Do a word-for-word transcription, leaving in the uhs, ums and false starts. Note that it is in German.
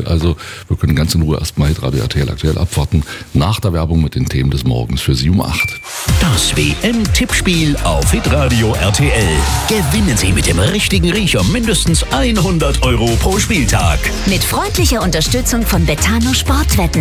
Also wir können ganz in Ruhe erstmal Radio R T L aktuell abwarten. Nach der Werbung mit den Themen des Morgens für Sie um acht. Das W M-Tippspiel auf Hitradio R T L. Gewinnen Sie mit dem richtigen Riecher mindestens hundert Euro pro Spieltag. Mit freundlicher Unterstützung von Betano Sportwetten.